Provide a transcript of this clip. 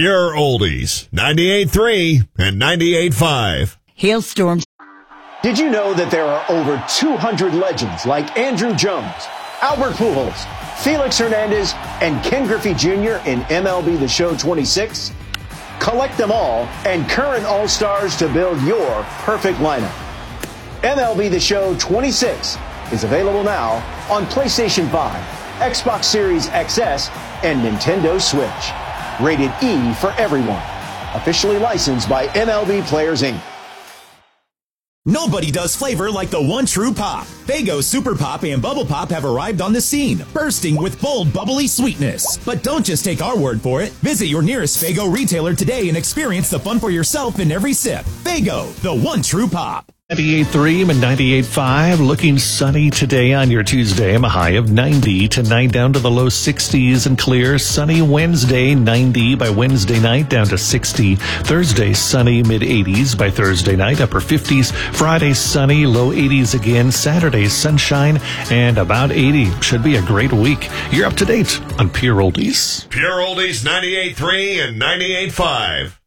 Pure Oldies, 98.3 and 98.5. Hailstorms. Did you know that there are over 200 legends like Andrew Jones, Albert Pujols, Felix Hernandez, and Ken Griffey Jr. in MLB The Show 26? Collect them all and current All-Stars to build your perfect lineup. MLB The Show 26 is available now on PlayStation 5, Xbox Series XS, and Nintendo Switch. Rated E for everyone. Officially licensed by MLB Players, Inc. Nobody does flavor like the one true pop. Faygo Super Pop and Bubble Pop have arrived on the scene, bursting with bold, bubbly sweetness. But don't just take our word for it. Visit your nearest Faygo retailer today and experience the fun for yourself in every sip. Faygo, the one true pop. 98.3 and 98.5, looking sunny today on your Tuesday. A high of 90 tonight, down to the low 60s and clear. Sunny Wednesday, 90 by Wednesday night, down to 60. Thursday, sunny, mid-80s by Thursday night, upper 50s. Friday, sunny, low 80s again. Saturday, sunshine, and about 80. Should be a great week. You're up to date on Pure Oldies. Pure Oldies, 98.3 and 98.5.